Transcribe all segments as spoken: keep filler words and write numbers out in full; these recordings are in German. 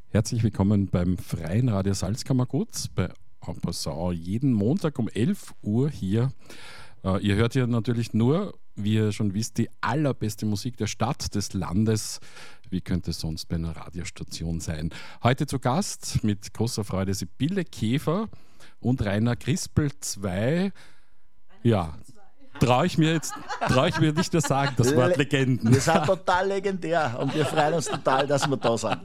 Herzlich willkommen beim Freien Radio Salzkammergut bei En Passant jeden Montag um elf Uhr hier. Äh, ihr hört hier natürlich nur, wie ihr schon wisst, die allerbeste Musik der Stadt, des Landes. Wie könnte es sonst bei einer Radiostation sein? Heute zu Gast mit großer Freude Sibylle Käfer und Rainer Crispel zwei. Ja, traue ich mir jetzt traue ich mir nicht mehr sagen, das Wort Le- Legenden. Wir sind total legendär und wir freuen uns total, dass wir da sind.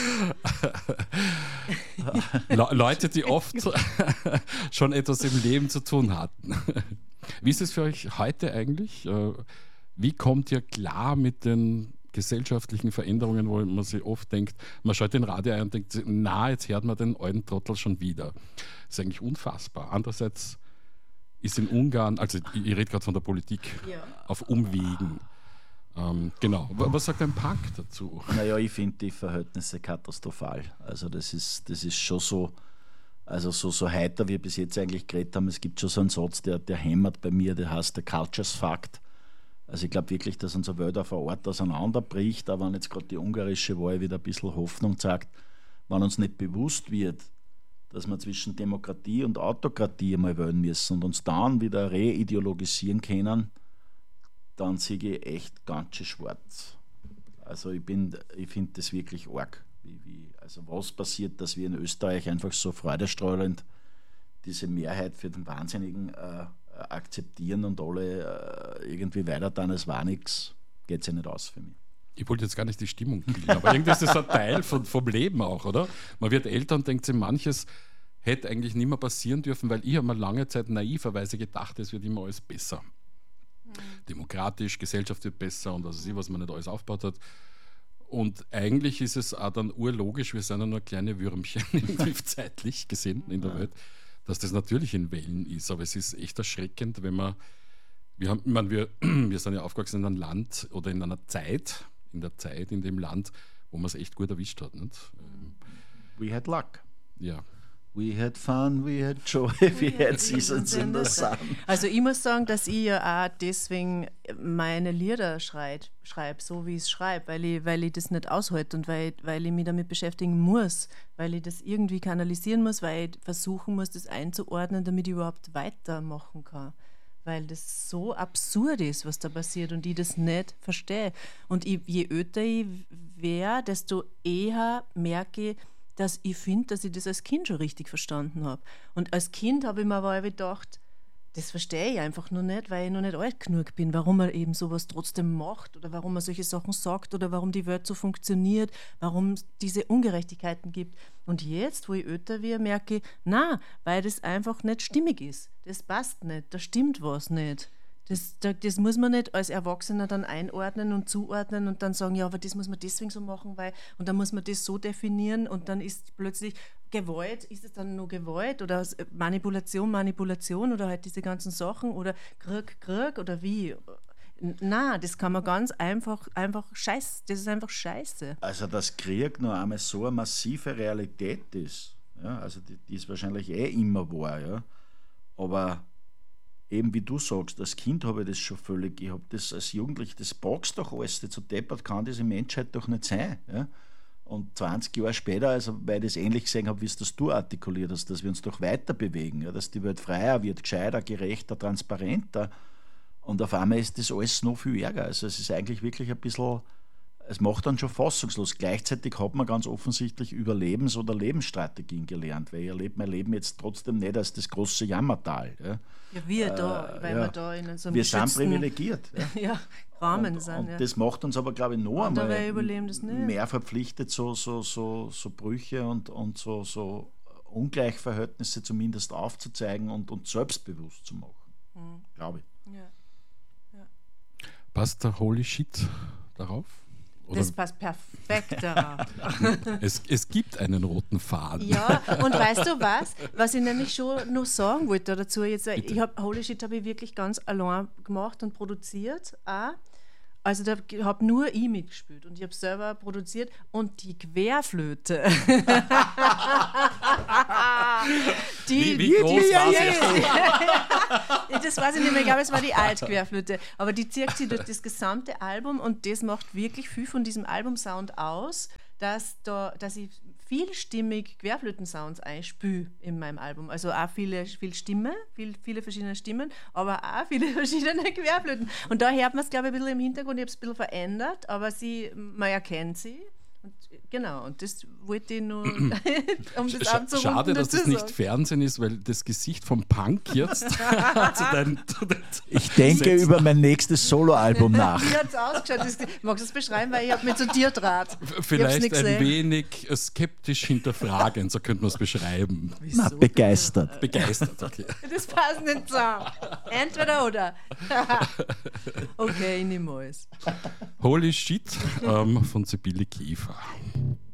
Le- Leute, die oft schon etwas im Leben zu tun hatten. Wie ist es für euch heute eigentlich? Wie kommt ihr klar mit den gesellschaftlichen Veränderungen, wo man sich oft denkt, man schaut den Radio ein und denkt, na, jetzt hört man den alten Trottel schon wieder. Das ist eigentlich unfassbar. Andererseits ist in Ungarn, also ich rede gerade von der Politik, ja. auf Umwegen. Ähm, genau. Was sagt ein Punk dazu? Naja, ich finde die Verhältnisse katastrophal. Also das ist, das ist schon so, also so, so heiter, wie wir bis jetzt eigentlich geredet haben. Es gibt schon so einen Satz, der, der hämmert bei mir, der heißt der Cultures Fact. Also ich glaube wirklich, dass unsere Welt auf eine Art auseinanderbricht, aber wenn jetzt gerade die ungarische Wahl wieder ein bisschen Hoffnung zeigt, wenn uns nicht bewusst wird, dass wir zwischen Demokratie und Autokratie einmal wählen müssen und uns dann wieder reideologisieren können, dann sehe ich echt ganz schön schwarz. Also ich, bin, ich finde das wirklich arg. Wie, wie, also was passiert, dass wir in Österreich einfach so freudestrahlend diese Mehrheit für den Wahnsinnigen äh, akzeptieren und alle äh, irgendwie weiter dann, es war nichts, geht es ja nicht aus für mich. Ich wollte jetzt gar nicht die Stimmung bilden, aber irgendwie ist das ein Teil von, vom Leben auch, oder? Man wird älter und denkt sich, manches hätte eigentlich nicht mehr passieren dürfen, weil ich habe mir lange Zeit naiverweise gedacht, es wird immer alles besser. Mhm. Demokratisch, Gesellschaft wird besser und was weiß ich, was man nicht alles aufgebaut hat. Und eigentlich ist es auch dann urlogisch, wir sind ja nur kleine Würmchen, zeitlich gesehen in der Welt, dass das natürlich in Wellen ist. Aber es ist echt erschreckend, wenn man, wir haben, ich meine, wir, wir sind ja aufgewachsen in einem Land oder in einer Zeit, in der Zeit, in dem Land, wo man es echt gut erwischt hat. Nicht? We had luck. Ja. We had fun, we had joy, we had seasons in the sun. Also ich muss sagen, dass ich ja auch deswegen meine Lieder schreibe, schreib, so wie ich es schreibe, weil ich, weil ich das nicht aushalte und weil, weil ich mich damit beschäftigen muss, weil ich das irgendwie kanalisieren muss, weil ich versuchen muss, das einzuordnen, damit ich überhaupt weitermachen kann. Weil das so absurd ist, was da passiert und ich das nicht verstehe. Und ich, je älter ich wäre, desto eher merke ich, dass ich finde, dass ich das als Kind schon richtig verstanden habe. Und als Kind habe ich mir aber gedacht, das verstehe ich einfach noch nicht, weil ich noch nicht alt genug bin, warum man eben sowas trotzdem macht oder warum man solche Sachen sagt oder warum die Welt so funktioniert, warum es diese Ungerechtigkeiten gibt. Und jetzt, wo ich älter werde, merke ich, na, weil das einfach nicht stimmig ist. Das passt nicht, da stimmt was nicht. Das, das muss man nicht als Erwachsener dann einordnen und zuordnen und dann sagen, ja, aber das muss man deswegen so machen, weil, und dann muss man das so definieren und dann ist plötzlich Gewalt, ist es dann nur Gewalt oder Manipulation, Manipulation oder halt diese ganzen Sachen oder Krieg, Krieg oder wie? Na, das kann man ganz einfach, einfach scheiße, das ist einfach scheiße. Also dass Krieg noch einmal so eine massive Realität ist, ja, also die, die ist wahrscheinlich eh immer wahr, ja, aber eben wie du sagst, als Kind habe ich das schon völlig, ich habe das als Jugendlich, das packst doch alles, das so deppert kann diese Menschheit doch nicht sein. Ja? Und zwanzig Jahre später, also weil ich das ähnlich gesehen habe, wie es das du artikuliert hast, dass wir uns doch weiter bewegen, ja? Dass die Welt freier wird, gescheiter, gerechter, transparenter. Und auf einmal ist das alles noch viel ärger. Also es ist eigentlich wirklich ein bisschen, es macht dann schon fassungslos. Gleichzeitig hat man ganz offensichtlich Überlebens- oder Lebensstrategien gelernt, weil ich erlebe mein Leben jetzt trotzdem nicht als das große Jammertal. Ja, ja wir da, äh, weil ja. wir da in so einem Wir sind privilegiert. Ja, ja Rahmen und, sind. Und ja. das macht uns aber, glaube ich, noch und einmal mehr verpflichtet, so, so, so, so Brüche und, und so, so Ungleichverhältnisse zumindest aufzuzeigen und, und selbstbewusst zu machen. Mhm. Glaube ich. Ja. Ja. Passt der Holy Shit darauf? Oder? Das passt perfekt darauf. es, es gibt einen roten Faden. Ja, und weißt du was? Was ich nämlich schon noch sagen wollte dazu, jetzt, ich hab, Holy Shit habe ich wirklich ganz allein gemacht und produziert auch. Also da habe nur ich mitgespielt und ich habe selber produziert und die Querflöte. die, wie, wie groß die, war sie? Das weiß ich nicht mehr, ich glaube, es war die Altquerflöte. Aber die zieht sich durch das gesamte Album und das macht wirklich viel von diesem Albumsound aus, dass, da, dass ich vielstimmig Querflöten-Sounds einspüle in meinem Album. Also auch viele, viel Stimme, viel, viele verschiedene Stimmen, aber auch viele verschiedene Querflöten. Und da hört man es, glaube ich, ein bisschen im Hintergrund. Ich habe es ein bisschen verändert, aber sie, man erkennt sie. Und, genau, und das wollte ich nur, um das Sch abzurunden. Schade, dass das nicht sagen. Fernsehen ist, weil das Gesicht vom Punk jetzt zu deinen, zu deinen Ich denke Sätzen. über mein nächstes Soloalbum nach. Wie hat es ausgeschaut? Das, magst du es beschreiben? Weil ich habe mich zu dir draht. Vielleicht ein gesehen. wenig skeptisch hinterfragen, so könnte man es beschreiben. Na, begeistert. Begeistert, okay. Das passt nicht zusammen. Entweder oder. Okay, ich nehme alles. Holy Shit ähm, von Sibylle Kiefer.